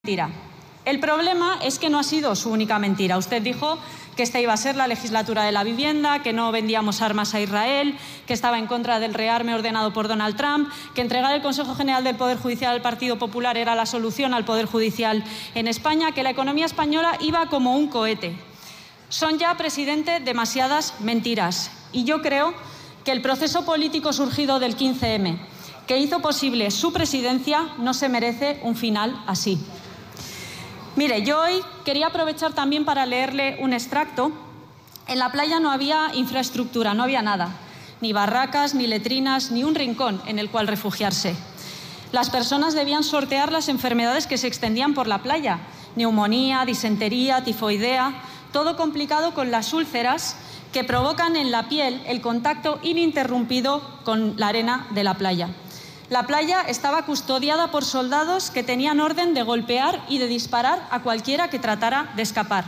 Mentira. El problema es que no ha sido su única mentira. Usted dijo que esta iba a ser la legislatura de la vivienda, que no vendíamos armas a Israel, que estaba en contra del rearme ordenado por Donald Trump, que entregar el Consejo General del Poder Judicial al Partido Popular era la solución al Poder Judicial en España, que la economía española iba como un cohete. Son ya, presidente, demasiadas mentiras. Y yo creo que el proceso político surgido del 15M, que hizo posible su presidencia, no se merece un final así. Mire, yo hoy quería aprovechar también para leerle un extracto. En la playa no había infraestructura, no había nada, ni barracas, ni letrinas, ni un rincón en el cual refugiarse. Las personas debían sortear las enfermedades que se extendían por la playa: neumonía, disentería, tifoidea, todo complicado con las úlceras que provocan en la piel el contacto ininterrumpido con la arena de la playa. La playa estaba custodiada por soldados que tenían orden de golpear y de disparar a cualquiera que tratara de escapar.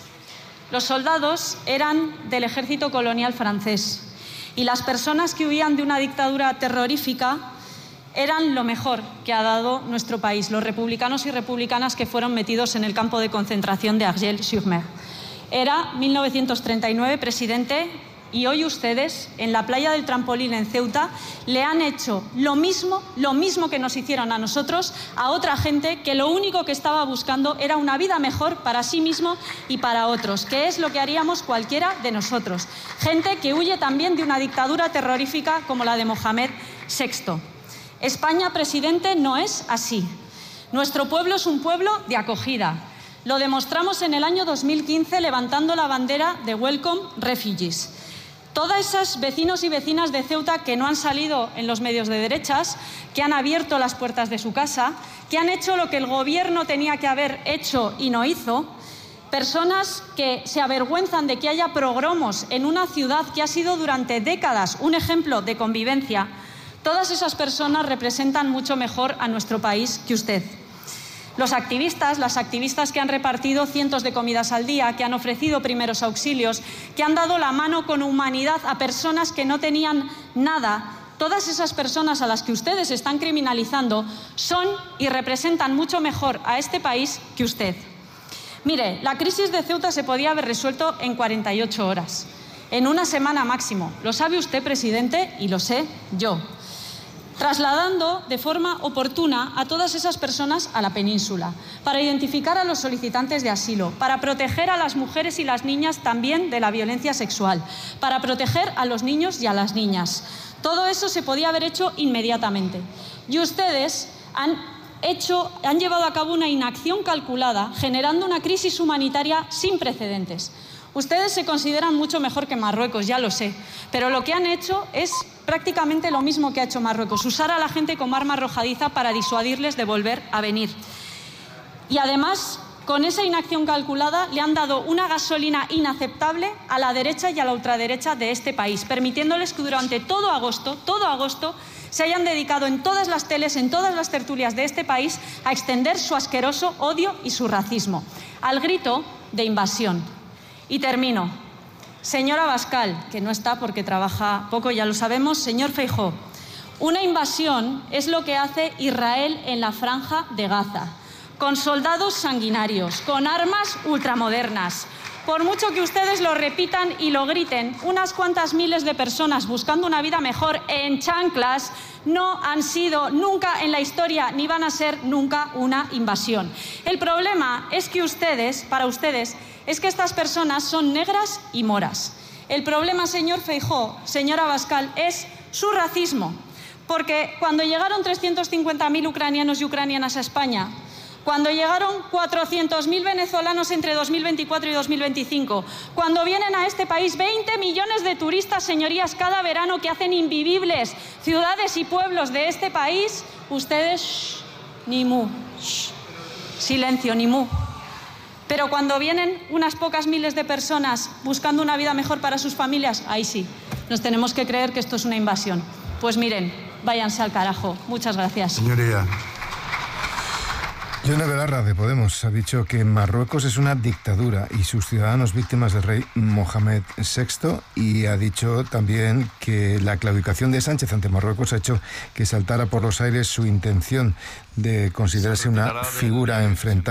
Los soldados eran del ejército colonial francés y las personas que huían de una dictadura terrorífica eran lo mejor que ha dado nuestro país, los republicanos y republicanas que fueron metidos en el campo de concentración de Argel-sur-Mer. Era 1939, presidente, y hoy ustedes, en la playa del Trampolín en Ceuta, le han hecho lo mismo que nos hicieron a nosotros, a otra gente que lo único que estaba buscando era una vida mejor para sí mismo y para otros, que es lo que haríamos cualquiera de nosotros. Gente que huye también de una dictadura terrorífica como la de Mohamed VI. España, presidente, no es así. Nuestro pueblo es un pueblo de acogida. Lo demostramos en el año 2015 levantando la bandera de Welcome Refugees. Todos esos vecinos y vecinas de Ceuta que no han salido en los medios de derechas, que han abierto las puertas de su casa, que han hecho lo que el gobierno tenía que haber hecho y no hizo, personas que se avergüenzan de que haya pogromos en una ciudad que ha sido durante décadas un ejemplo de convivencia, todas esas personas representan mucho mejor a nuestro país que usted. Los activistas, las activistas que han repartido cientos de comidas al día, que han ofrecido primeros auxilios, que han dado la mano con humanidad a personas que no tenían nada, todas esas personas a las que ustedes están criminalizando son y representan mucho mejor a este país que usted. Mire, la crisis de Ceuta se podía haber resuelto en 48 horas, en una semana máximo. Lo sabe usted, presidente, y lo sé yo. Trasladando de forma oportuna a todas esas personas a la península, para identificar a los solicitantes de asilo, para proteger a las mujeres y las niñas también de la violencia sexual, para proteger a los niños y a las niñas. Todo eso se podía haber hecho inmediatamente. Y ustedes han llevado a cabo una inacción calculada, generando una crisis humanitaria sin precedentes. Ustedes se consideran mucho mejor que Marruecos, ya lo sé, pero lo que han hecho es prácticamente lo mismo que ha hecho Marruecos: usar a la gente como arma arrojadiza para disuadirles de volver a venir. Y además, con esa inacción calculada, le han dado una gasolina inaceptable a la derecha y a la ultraderecha de este país, permitiéndoles que durante todo agosto, se hayan dedicado en todas las teles, en todas las tertulias de este país, a extender su asqueroso odio y su racismo, al grito de invasión. Y termino. Señora Abascal, que no está porque trabaja poco, ya lo sabemos. Señor Feijóo, una invasión es lo que hace Israel en la Franja de Gaza, con soldados sanguinarios, con armas ultramodernas. Por mucho que ustedes lo repitan y lo griten, unas cuantas miles de personas buscando una vida mejor en chanclas no han sido nunca en la historia ni van a ser nunca una invasión. El problema es que para ustedes, es que estas personas son negras y moras. El problema, señor Feijóo, señora Abascal, es su racismo. Porque cuando llegaron 350.000 ucranianos y ucranianas a España, cuando llegaron 400.000 venezolanos entre 2024 y 2025, cuando vienen a este país 20 millones de turistas, señorías, cada verano, que hacen invivibles ciudades y pueblos de este país, ustedes, ni mu, silencio, ni mu. Pero cuando vienen unas pocas miles de personas buscando una vida mejor para sus familias, ahí sí, nos tenemos que creer que esto es una invasión. Pues miren, váyanse al carajo. Muchas gracias. Señoría. Yone Belarra, de Podemos, ha dicho que Marruecos es una dictadura y sus ciudadanos víctimas del rey Mohamed VI, y ha dicho también que la claudicación de Sánchez ante Marruecos ha hecho que saltara por los aires su intención de considerarse una figura enfrentada